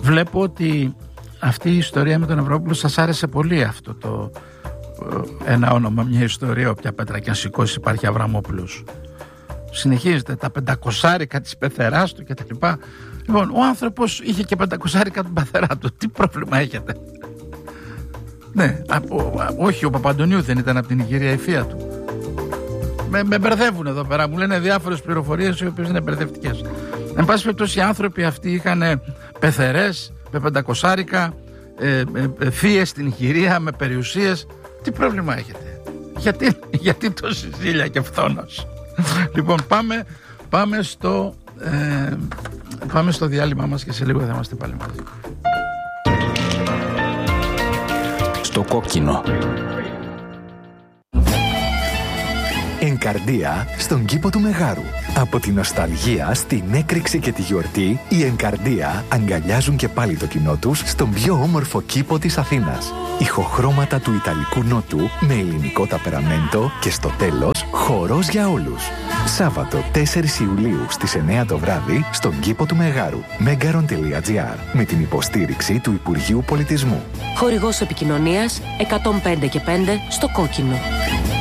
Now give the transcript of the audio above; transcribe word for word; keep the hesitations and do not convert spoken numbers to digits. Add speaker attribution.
Speaker 1: Βλέπω ότι αυτή η ιστορία με τον Ευρώπουλο σας άρεσε πολύ, αυτό το ένα όνομα, μια ιστορία, όποια πέτρα και αν σηκώσει υπάρχει Αβραμόπουλος. Συνεχίζεται τα πεντακοσάρικα της πεθεράς του κτλ. Λοιπόν, ο άνθρωπος είχε και πεντακοσάρικα την πεθερά του. Τι πρόβλημα έχετε? Ναι, από, όχι, ο Παπαντονίου δεν ήταν από την Ιγυρία η θεία του? Με, με μπερδεύουν εδώ πέρα, μου λένε διάφορες πληροφορίες οι οποίες είναι μπερδευτικές. Εν πάση περιπτώσει, οι άνθρωποι αυτοί είχαν πεθερές με πεντακοσάρικα, ε, ε, θείες στην Ιγυρία με περιουσίες. Τι πρόβλημα έχετε? Γιατί, γιατί τόση ζήλια και φθόνος? Λοιπόν, πάμε, πάμε, στο, ε, πάμε στο διάλειμμα μας και σε λίγο θα είμαστε πάλι μαζί.
Speaker 2: Στο κόκκινο.
Speaker 3: Εγκαρδία στον κήπο του Μεγάρου. Από τη νοσταλγία στην έκρηξη και τη γιορτή, οι Εγκαρδία αγκαλιάζουν και πάλι το κοινό τους στον πιο όμορφο κήπο της Αθήνας. Ηχοχρώματα του Ιταλικού Νότου με ελληνικό ταπεραμέντο και στο τέλος χορός για όλους. Σάββατο τέσσερις Ιουλίου στις εννιά το βράδυ στον κήπο του Μεγάρου. Megaron τελεία gr με την υποστήριξη του Υπουργείου Πολιτισμού.
Speaker 4: Χορηγός επικοινωνίας εκατόν πέντε και πέντε στο κόκκινο.